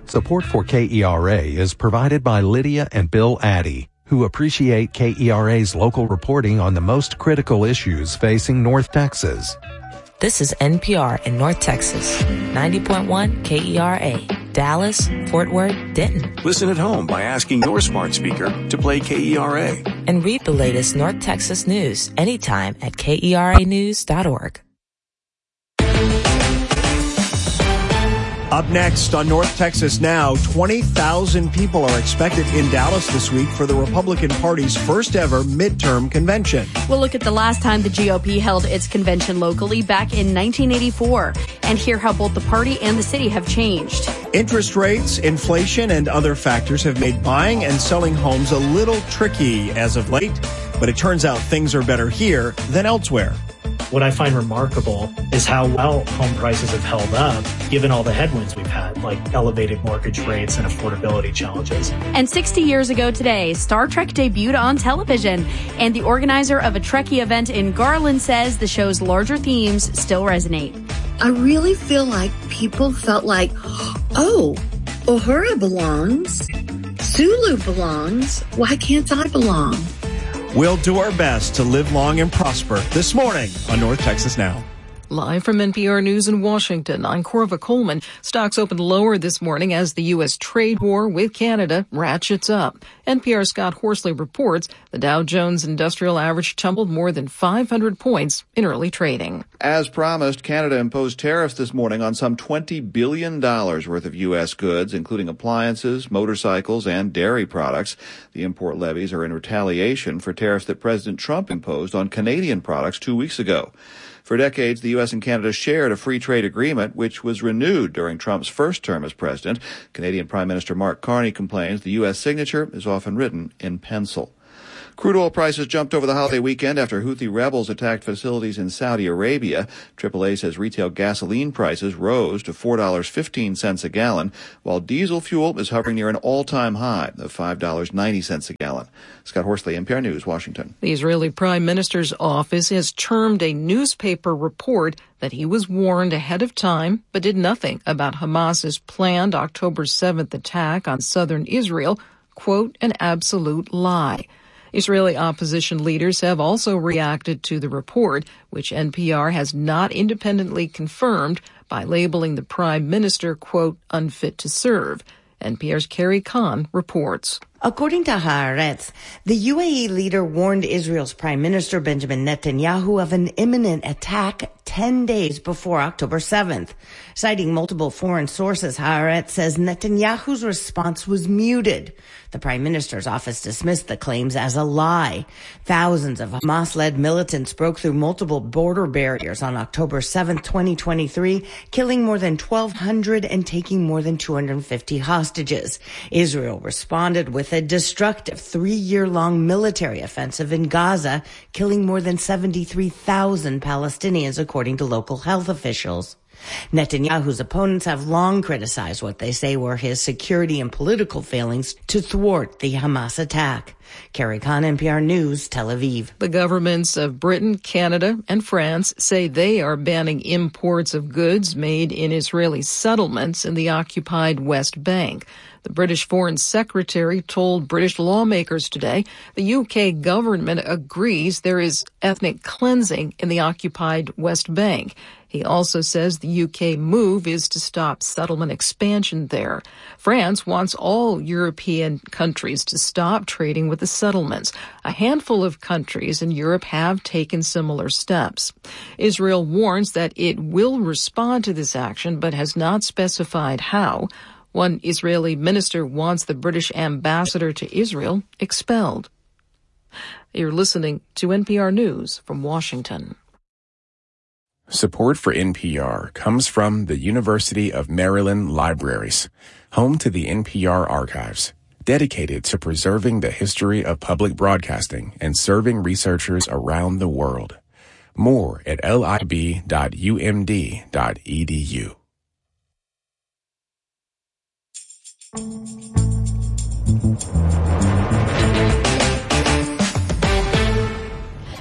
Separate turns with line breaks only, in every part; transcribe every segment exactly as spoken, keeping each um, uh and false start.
Support for K E R A is provided by Lydia and Bill Addy, who appreciate K E R A's local reporting on the most critical issues facing North Texas.
This is N P R in North Texas, ninety point one K E R A, Dallas, Fort Worth, Denton.
Listen at home by asking your smart speaker to play K E R A.
And read the latest North Texas news anytime at K E R A news dot org.
Up next on North Texas Now, twenty thousand people are expected in Dallas this week for the Republican Party's first ever midterm convention.
We'll look at the last time the G O P held its convention locally back in nineteen eighty-four and hear how both the party and the city have changed.
Interest rates, inflation, and other factors have made buying and selling homes a little tricky as of late, but it turns out things are better here than elsewhere.
What I find remarkable is how well home prices have held up, given all the headwinds we've had, like elevated mortgage rates and affordability challenges.
And sixty years ago today, Star Trek debuted on television. And the organizer of a Trekkie event in Garland says the show's larger themes still resonate.
I really feel like people felt like, oh, Uhura belongs. Sulu belongs. Why can't I belong?
We'll do our best to live long and prosper this morning on North Texas Now.
Live from N P R News in Washington, I'm Corva Coleman. Stocks opened lower this morning as the U S trade war with Canada ratchets up. N P R's Scott Horsley reports the Dow Jones Industrial Average tumbled more than five hundred points in early trading.
As promised, Canada imposed tariffs this morning on some twenty billion dollars worth of U S goods, including appliances, motorcycles, and dairy products. The import levies are in retaliation for tariffs that President Trump imposed on Canadian products two weeks ago. For decades, the U S and Canada shared a free trade agreement, which was renewed during Trump's first term as president. Canadian Prime Minister Mark Carney complains the U S signature is often written in pencil. Crude oil prices jumped over the holiday weekend after Houthi rebels attacked facilities in Saudi Arabia. triple A says retail gasoline prices rose to four dollars and fifteen cents a gallon, while diesel fuel is hovering near an all-time high of five dollars and ninety cents a gallon. Scott Horsley, N P R News, Washington.
The Israeli Prime Minister's office has termed a newspaper report that he was warned ahead of time, but did nothing about Hamas's planned October seventh attack on southern Israel, quote, an absolute lie. Israeli opposition leaders have also reacted to the report, which N P R has not independently confirmed, by labeling the prime minister, quote, unfit to serve. N P R's Carrie Kahn reports.
According to Haaretz, the U A E leader warned Israel's Prime Minister Benjamin Netanyahu of an imminent attack ten days before October seventh. Citing multiple foreign sources, Haaretz says Netanyahu's response was muted. The Prime Minister's office dismissed the claims as a lie. Thousands of Hamas-led militants broke through multiple border barriers on October seventh, twenty twenty-three, killing more than twelve hundred and taking more than two hundred fifty hostages. Israel responded with a destructive three-year-long military offensive in Gaza, killing more than seventy-three thousand Palestinians, according to local health officials. Netanyahu's opponents have long criticized what they say were his security and political failings to thwart the Hamas attack. Carrie Kahn, N P R News, Tel Aviv.
The governments of Britain, Canada, and France say they are banning imports of goods made in Israeli settlements in the occupied West Bank. The British Foreign Secretary told British lawmakers today the U K government agrees there is ethnic cleansing in the occupied West Bank. He also says the U K move is to stop settlement expansion there. France wants all European countries to stop trading with the settlements. A handful of countries in Europe have taken similar steps. Israel warns that it will respond to this action, but has not specified how. One Israeli minister wants the British ambassador to Israel expelled. You're listening to N P R News from Washington.
Support for N P R comes from the University of Maryland Libraries, home to the N P R Archives, dedicated to preserving the history of public broadcasting and serving researchers around the world. More at lib dot u m d dot e d u.
Good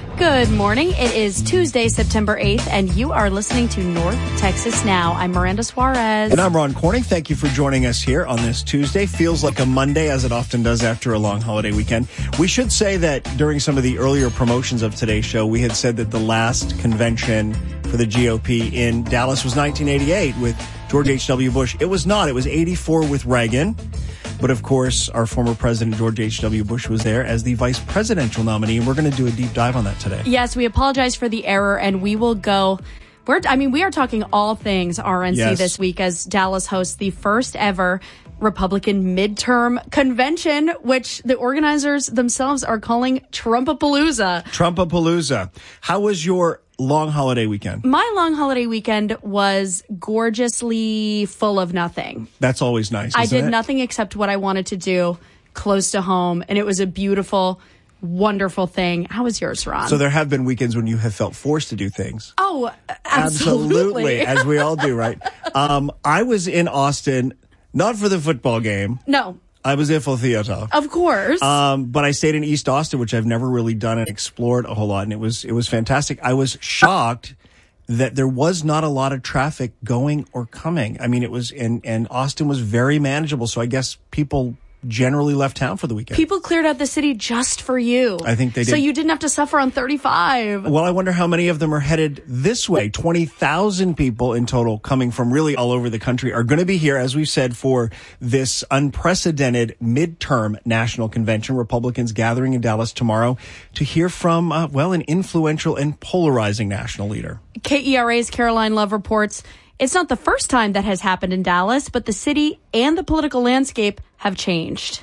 Good morning. It is Tuesday, September eighth, and you are listening to North Texas Now. I'm Miranda Suarez.
And I'm Ron Corning. Thank you for joining us here on this Tuesday. Feels like a Monday, as it often does after a long holiday weekend. We should say that during some of the earlier promotions of today's show, we had said that the last convention for the G O P in Dallas was nineteen eighty-eight with George H W. Bush. It was not. It was eighty-four with Reagan. But, of course, our former president, George H W. Bush, was there as the vice presidential nominee, and we're going to do a deep dive on that today.
Yes, we apologize for the error, and we will go... We're, I mean, we are talking all things R N C yes. this week as Dallas hosts the first ever Republican midterm convention, which the organizers themselves are calling Trumpapalooza.
Trumpapalooza. How was your long holiday weekend?
My long holiday weekend was gorgeously full of nothing.
That's always nice,
I did
it?
nothing except what I wanted to do close to home, and it was a beautiful, wonderful thing. How was yours, Ron?
So there have been weekends when you have felt forced to do things.
Oh, absolutely.
Absolutely, as we all do, right? um, I was in Austin, not for the football game.
No.
I was there for theater.
Of course.
Um, but I stayed in East Austin, which I've never really done and explored a whole lot, and it was it was fantastic. I was shocked that there was not a lot of traffic going or coming. I mean, it was, and, and Austin was very manageable, so I guess people generally left town for the weekend.
People cleared out the city just for you.
I think they did.
So you didn't have to suffer on thirty-five.
Well, I wonder how many of them are headed this way. twenty thousand people in total coming from really all over the country are going to be here, as we've said, for this unprecedented midterm national convention. Republicans gathering in Dallas tomorrow to hear from, uh, well, an influential and polarizing national leader.
K E R A's Caroline Love reports it's not the first time that has happened in Dallas, but the city and the political landscape have changed.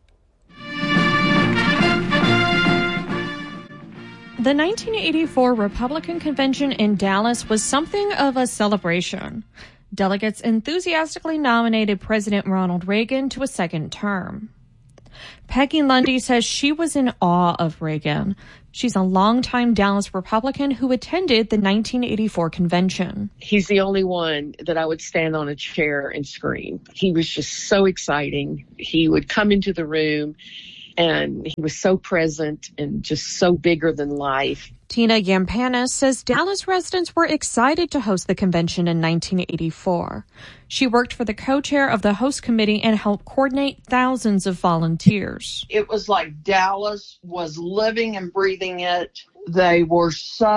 The nineteen eighty-four Republican convention in Dallas was something of a celebration. Delegates enthusiastically nominated President Ronald Reagan to a second term. Peggy Lundy says she was in awe of Reagan. She's a longtime Dallas Republican who attended the nineteen eighty-four convention.
He's the only one that I would stand on a chair and scream. He was just so exciting. He would come into the room and he was so present and just so bigger than life.
Tina Yampanis says Dallas residents were excited to host the convention in nineteen eighty-four. She worked for the co-chair of the host committee and helped coordinate thousands of volunteers.
It was like Dallas was living and breathing it. They were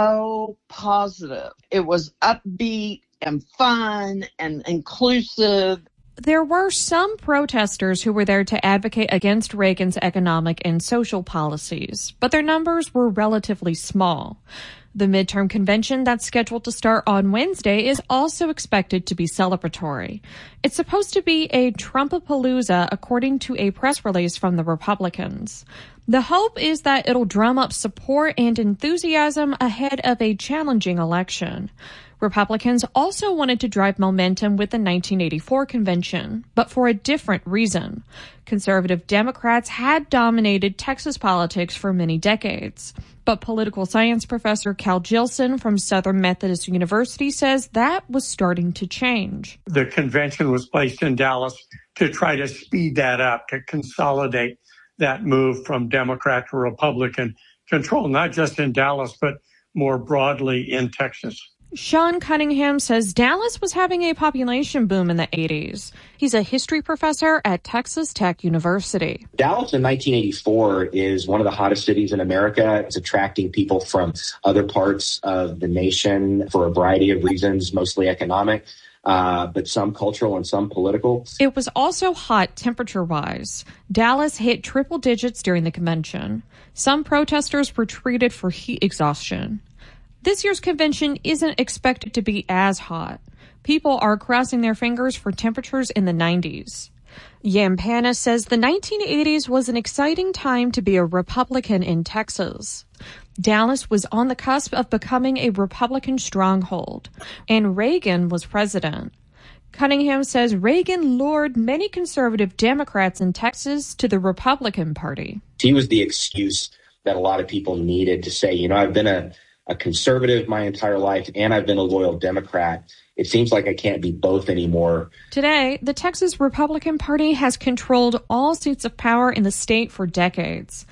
so positive. It was upbeat and fun and inclusive.
There were some protesters who were there to advocate against Reagan's economic and social policies, but their numbers were relatively small. The midterm convention that's scheduled to start on Wednesday is also expected to be celebratory. It's supposed to be a Trumpapalooza, according to a press release from the Republicans. The hope is that it'll drum up support and enthusiasm ahead of a challenging election. Republicans also wanted to drive momentum with the nineteen eighty-four convention, but for a different reason. Conservative Democrats had dominated Texas politics for many decades, but political science professor Cal Gilson from Southern Methodist University says that was starting to change.
The convention was placed in Dallas to try to speed that up, to consolidate that move from Democrat to Republican control, not just in Dallas, but more broadly in Texas.
Sean Cunningham says Dallas was having a population boom in the eighties. He's a history professor at Texas Tech University.
Dallas in nineteen eighty-four is one of the hottest cities in America. It's attracting people from other parts of the nation for a variety of reasons, mostly economic, uh, but some cultural and some political.
It was also hot temperature-wise. Dallas hit triple digits during the convention. Some protesters were treated for heat exhaustion. This year's convention isn't expected to be as hot. People are crossing their fingers for temperatures in the nineties. Yampanis says the nineteen eighties was an exciting time to be a Republican in Texas. Dallas was on the cusp of becoming a Republican stronghold, and Reagan was president. Cunningham says Reagan lured many conservative Democrats in Texas to the Republican Party.
He was the excuse that a lot of people needed to say, you know, I've been a a conservative my entire life, and I've been a loyal Democrat. It seems like I can't be both anymore.
Today, the Texas Republican Party has controlled all seats of power in the state for decades. But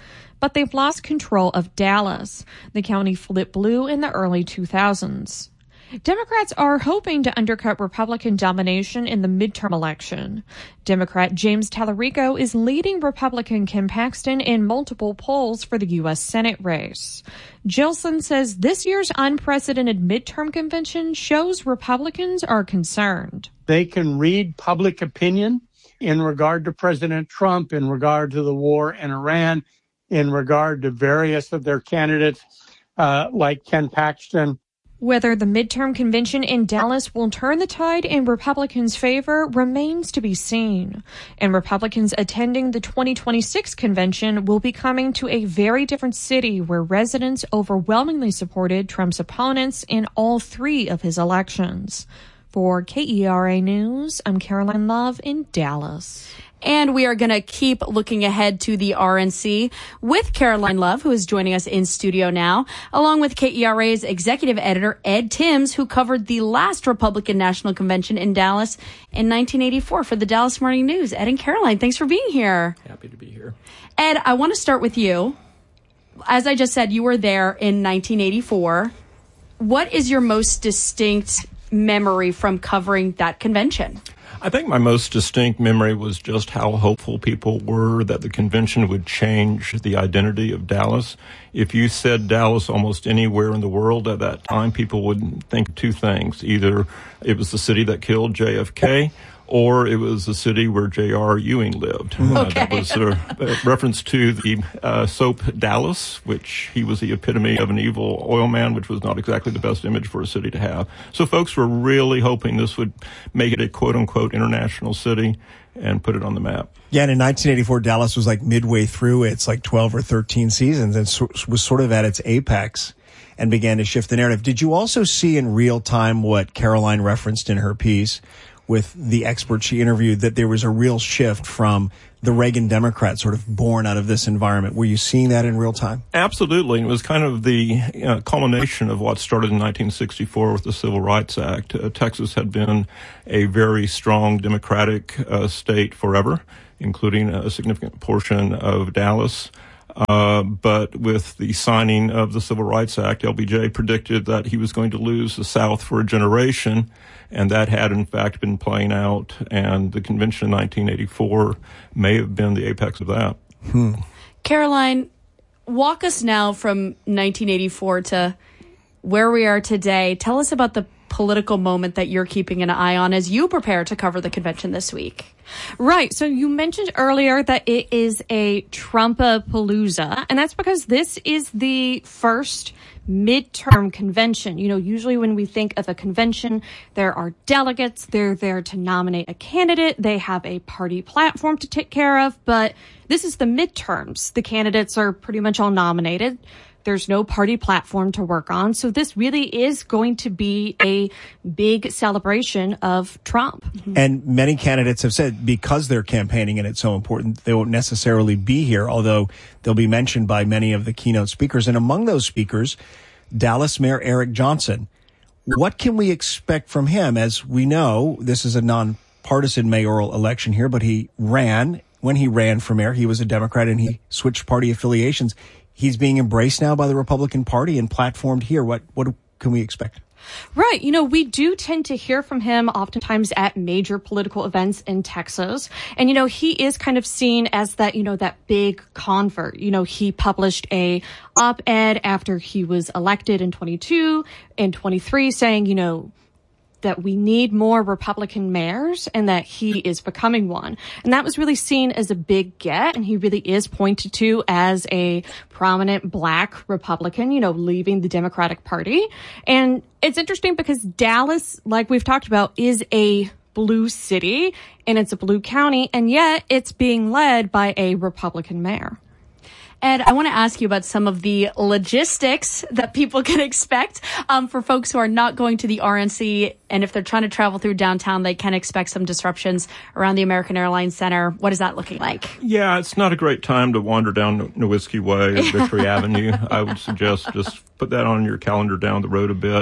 but they've lost control of Dallas. The county flipped blue in the early two thousands. Democrats are hoping to undercut Republican domination in the midterm election. Democrat James Tallarico is leading Republican Ken Paxton in multiple polls for the U S Senate race. Gilson says this year's unprecedented midterm convention shows Republicans are concerned.
They can read public opinion in regard to President Trump, in regard to the war in Iran, in regard to various of their candidates, uh, like Ken Paxton.
Whether the midterm convention in Dallas will turn the tide in Republicans' favor remains to be seen. And Republicans attending the twenty twenty-six convention will be coming to a very different city where residents overwhelmingly supported Trump's opponents in all three of his elections. For K E R A News, I'm Caroline Love in Dallas.
And we are going to keep looking ahead to the R N C with Caroline Love, who is joining us in studio now, along with K E R A's executive editor, Ed Timms, who covered the last Republican National Convention in Dallas in nineteen eighty-four for the Dallas Morning News. Ed and Caroline, thanks for being here.
Happy to be here.
Ed, I want to start with you. As I just said, you were there in nineteen eighty-four. What is your most distinct memory from covering that convention?
I think my most distinct memory was just how hopeful people were that the convention would change the identity of Dallas. If you said Dallas almost anywhere in the world at that time, people would think two things. Either it was the city that killed J F K, or it was the city where J R Ewing lived. Okay. Uh, that was a, a reference to the uh, soap Dallas, which he was the epitome of an evil oil man, which was not exactly the best image for a city to have. So folks were really hoping this would make it a quote-unquote international city and put it on the map.
Yeah, and in nineteen eighty-four, Dallas was like midway through its like twelve or thirteen seasons and so, was sort of at its apex and began to shift the narrative. Did you also see in real time what Caroline referenced in her piece with the experts she interviewed, that there was a real shift from the Reagan Democrats sort of born out of this environment? Were you seeing that in real time?
Absolutely. It was kind of the uh, culmination of what started in nineteen sixty-four with the Civil Rights Act. Uh, Texas had been a very strong Democratic uh, state forever, including a significant portion of Dallas. Uh, but with the signing of the Civil Rights Act, L B J predicted that he was going to lose the South for a generation. And that had, in fact, been playing out. And the convention in nineteen eighty-four may have been the apex of that.
Hmm.
Caroline, walk us now from nineteen eighty-four to where we are today. Tell us about the political moment that you're keeping an eye on as you prepare to cover the convention this week.
Right. So you mentioned earlier that it is a Trump-a-palooza, and that's because this is the first midterm convention. You know, usually when we think of a convention, there are delegates, they're there to nominate a candidate, they have a party platform to take care of, but this is the midterms. The candidates are pretty much all nominated. There's no party platform to work on. So this really is going to be a big celebration of Trump.
And many candidates have said because they're campaigning and it's so important, they won't necessarily be here, although they'll be mentioned by many of the keynote speakers. And among those speakers, Dallas Mayor Eric Johnson. What can we expect from him? As we know, this is a nonpartisan mayoral election here, but he ran. When he ran for mayor, he was a Democrat and he switched party affiliations. He's being embraced now by the Republican Party and platformed here. What what can we expect?
Right. You know, we do tend to hear from him oftentimes at major political events in Texas. And, you know, he is kind of seen as that, you know, that big convert. You know, he published a op-ed after he was elected in twenty-two and twenty-three saying, you know, that we need more Republican mayors and that he is becoming one. And that was really seen as a big get. And he really is pointed to as a prominent black Republican, you know, leaving the Democratic Party. And it's interesting because Dallas, like we've talked about, is a blue city and it's a blue county. And yet it's being led by a Republican mayor.
Ed, I want to ask you about some of the logistics that people can expect um, for folks who are not going to the R N C. And if they're trying to travel through downtown, they can expect some disruptions around the American Airlines Center. What is that looking like?
Yeah, it's not a great time to wander down Nowitzki Way or Victory Avenue. I would suggest just put that on your calendar down the road a bit.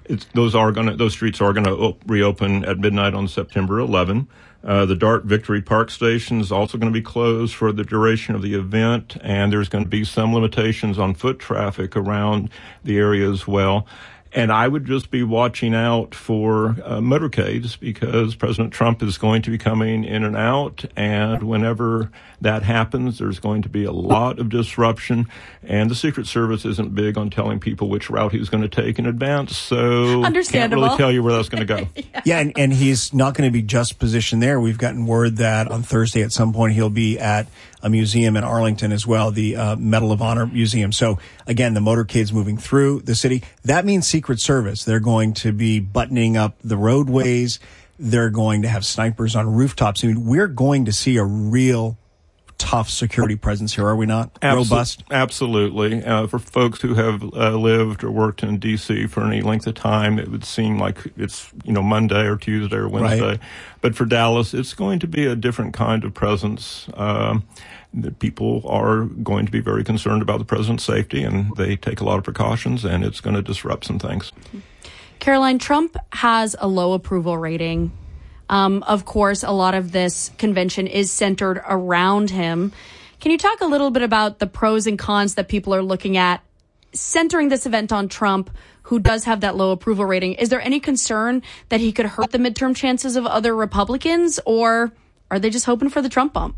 it's, those are going to, those streets are going to op- reopen at midnight on September eleventh. Uh, the Dart Victory Park Station is also going to be closed for the duration of the event, and there's going to be some limitations on foot traffic around the area as well. And I would just be watching out for uh, motorcades, because President Trump is going to be coming in and out. And whenever that happens, there's going to be a lot of disruption. And the Secret Service isn't big on telling people which route he's going to take in advance. So can't really tell you where that's going to go.
yeah, yeah and, and he's not going to be just positioned there. We've gotten word that on Thursday at some point he'll be at a museum in Arlington as well, the uh, Medal of Honor Museum. So again, the motorcade's moving through the city. That means Secret Service. They're going to be buttoning up the roadways. They're going to have snipers on rooftops. I mean, we're going to see a real tough security presence here, are we not?
Absol-
Robust?
Absolutely. Uh, for folks who have uh, lived or worked in D C for any length of time, it would seem like it's, you know, Monday or Tuesday or Wednesday. Right. But for Dallas, it's going to be a different kind of presence. Um, the people are going to be very concerned about the president's safety, and they take a lot of precautions, and it's going to disrupt some things.
Caroline, Trump has a low approval rating. Um, of course, a lot of this convention is centered around him. Can you talk a little bit about the pros and cons that people are looking at centering this event on Trump, who does have that low approval rating? Is there any concern that he could hurt the midterm chances of other Republicans, or are they just hoping for the Trump bump?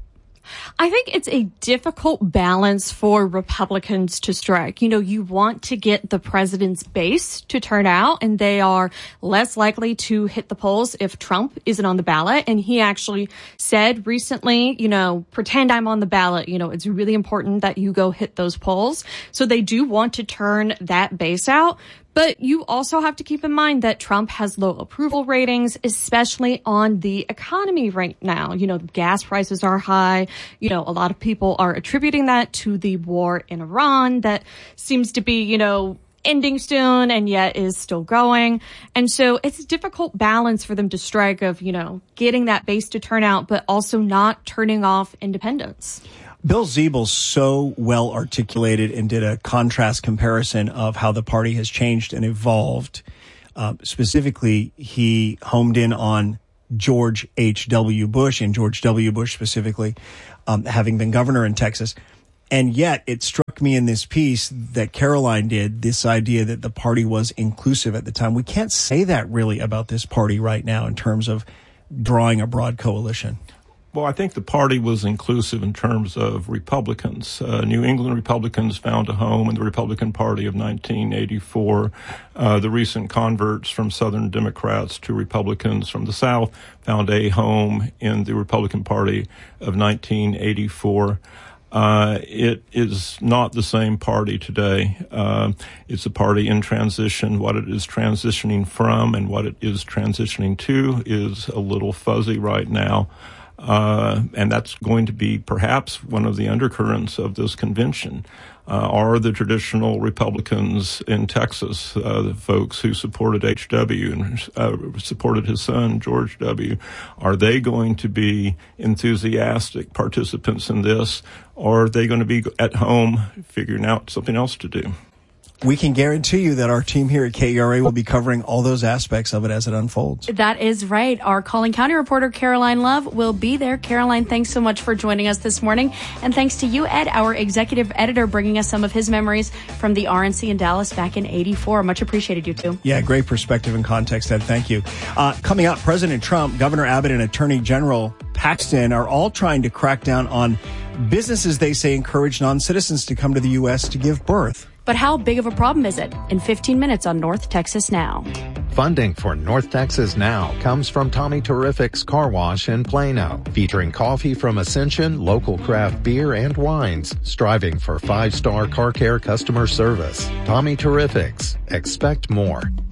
I think it's a difficult balance for Republicans to strike. You know, you want to get the president's base to turn out, and they are less likely to hit the polls if Trump isn't on the ballot. And he actually said recently, you know, pretend I'm on the ballot. You know, it's really important that you go hit those polls. So they do want to turn that base out. But you also have to keep in mind that Trump has low approval ratings, especially on the economy right now. You know, gas prices are high. You know, a lot of people are attributing that to the war in Iran that seems to be, you know, ending soon and yet is still going. And so it's a difficult balance for them to strike of, you know, getting that base to turn out, but also not turning off independents.
Bill Ziebel so well articulated and did a contrast comparison of how the party has changed and evolved. Uh, specifically, he homed in on George H W. Bush, and George W. Bush specifically, um, having been governor in Texas. And yet it struck me in this piece that Caroline did, this idea that the party was inclusive at the time. We can't say that really about this party right now in terms of drawing a broad coalition.
Well, I think the party was inclusive in terms of Republicans. Uh, New England Republicans found a home in the Republican Party of nineteen eighty-four. Uh, the recent converts from Southern Democrats to Republicans from the South found a home in the Republican Party of nineteen eighty-four. Uh, it is not the same party today. Uh, it's a party in transition. What it is transitioning from and what it is transitioning to is a little fuzzy right now. Uh, and that's going to be perhaps one of the undercurrents of this convention. Uh, are the traditional Republicans in Texas, uh, the folks who supported H W and uh, supported his son, George W., are they going to be enthusiastic participants in this, or are they going to be at home figuring out something else to do?
We can guarantee you that our team here at K E R A will be covering all those aspects of it as it unfolds.
That is right. Our Calling County reporter, Caroline Love, will be there. Caroline, thanks so much for joining us this morning. And thanks to you, Ed, our executive editor, bringing us some of his memories from the R N C in Dallas back in eighty-four. Much appreciated, you two.
Yeah, great perspective and context, Ed. Thank you. Uh, coming up, President Trump, Governor Abbott, and Attorney General Paxton are all trying to crack down on businesses they say encourage non-citizens to come to the U S to give birth.
But how big of a problem is it? In fifteen minutes on North Texas Now.
Funding for North Texas Now comes from Tommy Terrific's Car Wash in Plano, featuring coffee from Ascension, local craft beer and wines, striving for five-star car care customer service. Tommy Terrific's. Expect more.